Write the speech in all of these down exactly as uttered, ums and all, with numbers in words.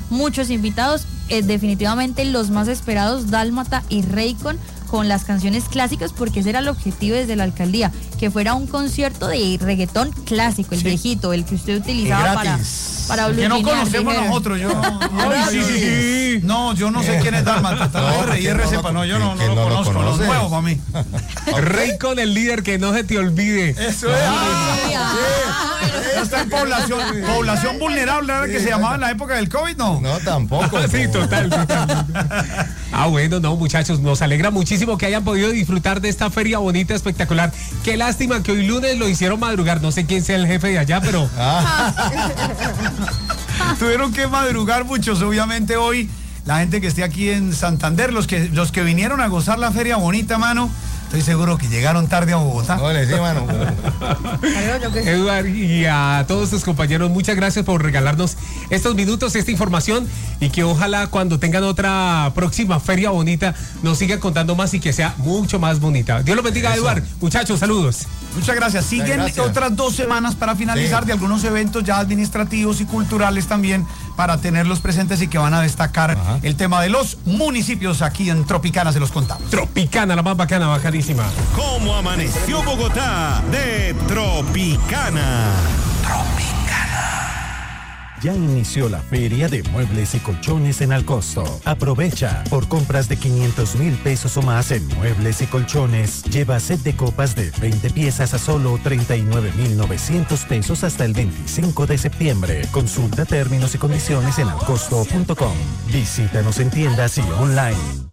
muchos invitados, eh, definitivamente los más esperados, Dálmata y Raycon, con las canciones clásicas, porque ese era el objetivo desde la alcaldía, que fuera un concierto de reggaetón clásico, el sí. viejito, el que usted utilizaba para para que no conocemos nosotros. Yo no, sí, sí, sí. no, yo no sé quién es Dálmata. No, y R sepa, no, yo no, no, no lo conozco, lo nuevo para mí. Raycon, el líder, que no se te olvide. Eso es. Está en población, población vulnerable, ¿verdad? Que se llamaba en la época del COVID, ¿no? No, tampoco. Sí, total, total. Ah, bueno, no, muchachos, nos alegra muchísimo que hayan podido disfrutar de esta feria bonita, espectacular. Qué lástima que hoy lunes lo hicieron madrugar. No sé quién sea el jefe de allá, pero... Ah. Tuvieron que madrugar muchos, obviamente hoy. La gente que esté aquí en Santander, los que, los que vinieron a gozar la feria bonita, mano, estoy seguro que llegaron tarde a Bogotá. No, sí, mano. Eduard, y a todos tus compañeros, muchas gracias por regalarnos estos minutos, esta información, y que ojalá cuando tengan otra próxima feria bonita nos sigan contando más y que sea mucho más bonita. Dios los bendiga, eso. Eduard. Muchachos, saludos. Muchas gracias. Siguen gracias. otras dos semanas para finalizar sí. de algunos eventos ya administrativos y culturales también, para tenerlos presentes y que van a destacar Ajá. el tema de los municipios aquí en Tropicana, se los contamos. Tropicana, la más bacana, bacanísima. ¿Cómo amaneció Bogotá? De Tropicana. Tropicana. Ya inició la feria de muebles y colchones en Alcosto. Aprovecha. Por compras de quinientos mil pesos o más en muebles y colchones, lleva set de copas de veinte piezas a solo treinta y nueve mil novecientos pesos hasta el veinticinco de septiembre. Consulta términos y condiciones en alcosto punto com. Visítanos en tiendas y online.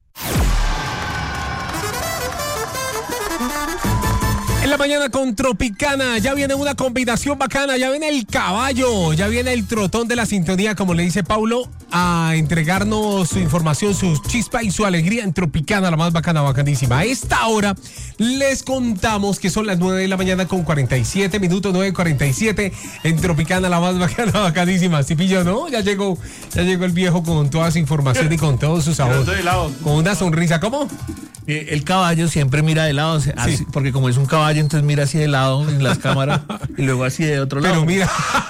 En la mañana con Tropicana, ya viene una combinación bacana, ya viene el caballo, ya viene el trotón de la sintonía, como le dice Paulo, a entregarnos su información, su chispa y su alegría en Tropicana, la más bacana, bacanísima. A esta hora les contamos que son las nueve de la mañana con cuarenta y siete minutos, nueve cuarenta y siete en Tropicana, la más bacana, bacanísima. ¿Sí pillo, no? Ya llegó, ya llegó el viejo con toda su información y con todo su sabor. Con una sonrisa, ¿cómo? Eh, el caballo siempre mira de lado, así, sí. porque como es un caballo, entonces mira así de lado en las cámaras y luego así de otro lado. Pero mira.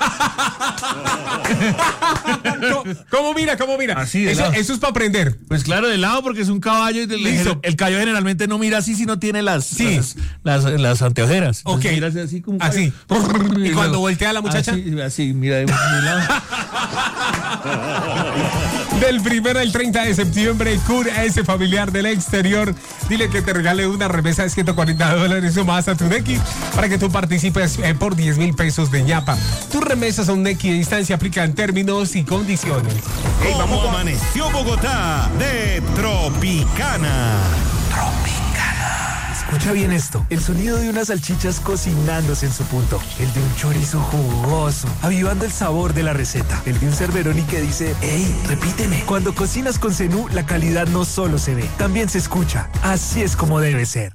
¿Cómo, ¿Cómo mira? ¿Cómo mira? Así de eso, lado. Eso es para aprender. Pues claro, de lado, porque es un caballo y el, el, el caballo generalmente no mira así si no tiene las, sí. las, las, las anteojeras. Ok. Mira así, así como así. Y, y cuando voltea a la muchacha. Así, así mira de, de lado. Del primero al treinta de septiembre, cura a ese familiar del exterior. Dile que te regale una remesa de ciento cuarenta dólares o más a tu Nequi para que tú participes eh, por diez mil pesos de ñapa. Tus remesas a un Nequi de distancia aplican términos y condiciones. Hey, vamos, amaneció Bogotá de Tropicana. Tropicana. Escucha bien esto, el sonido de unas salchichas cocinándose en su punto, el de un chorizo jugoso, avivando el sabor de la receta, el de un Cerberoni que dice, hey, repíteme. Cuando cocinas con Zenú, la calidad no solo se ve, también se escucha. Así es como debe ser.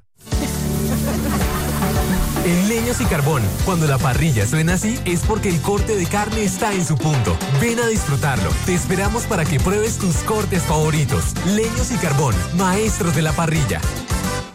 En Leños y Carbón, cuando la parrilla suena así, es porque el corte de carne está en su punto. Ven a disfrutarlo. Te esperamos para que pruebes tus cortes favoritos. Leños y Carbón, maestros de la parrilla.